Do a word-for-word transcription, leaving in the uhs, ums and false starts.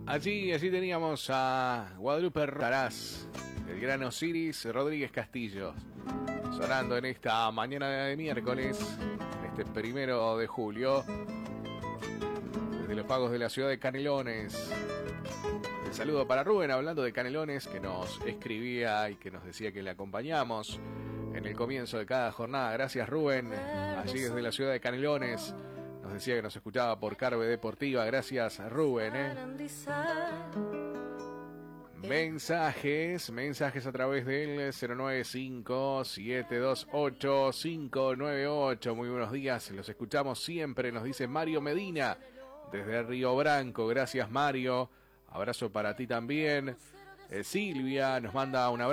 Allí, allí teníamos a Guadalupe Taraz, el gran Osiris Rodríguez Castillo, sonando en esta mañana de miércoles, en este primero de julio, desde los pagos de la ciudad de Canelones. El saludo para Rubén, hablando de Canelones, que nos escribía y que nos decía que le acompañamos en el comienzo de cada jornada. Gracias, Rubén, allí desde la ciudad de Canelones. Nos decía que nos escuchaba por Carve Deportiva. Gracias, Rubén. ¿eh? Mensajes, mensajes a través del cero nueve cinco, siete dos ocho, cinco nueve ocho. Muy buenos días, los escuchamos siempre, nos dice Mario Medina, desde Río Branco. Gracias, Mario. Abrazo para ti también. Eh, Silvia nos manda un abrazo.